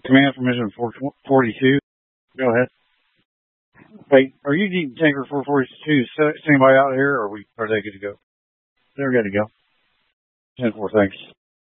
Command from Mission 442. Go ahead. Wait, are you Deep Tanker 442 standing by out here, or are they good to go? They're good to go. 10-4, thanks.